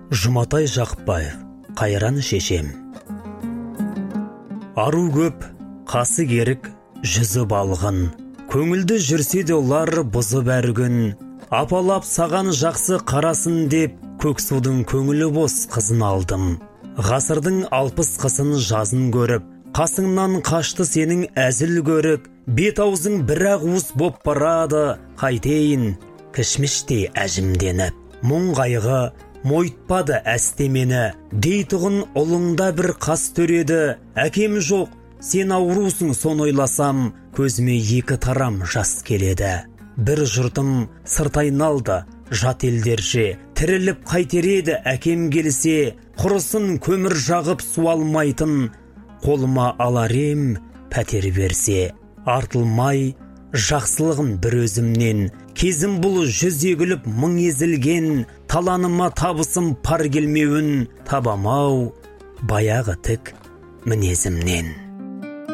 Жұматай Жақыпбаев, Қайран шешем. Ару көп, қасы керік, жүзі балғын. Көңілді жүрсе де олар бұзып әр күн. Апалап саған жақсы қарасын деп, Көксудың көңілі бос қызын алдым. Ғасырдың 60 қысын жазын көріп, қасыңнан қашты сенің әзіл көрік. Бет аузың бір-ақ уыс боп барады, қайтейін кішміштей әжімденіп. Мұң қайғы мойытпады әстемені, дейтұғын ұлыңда бір қас төреді. Әкем жоқ, сен аурусың сон ойласам, көзіме екі тарам жас келеді. Бір жұртым сыртайналды, жат елдерше, тіріліп қайтереді әкем келсе. Құрысын көмір жағып су алмайтын, қолыма алар ем пәтер берсе. Артылмай жақсылығын бір өзімнен, кезім бұл жүз егіліп мың езілген. Таланыма табысым пар келмеуін, табамау баяғы тік мінезімнен.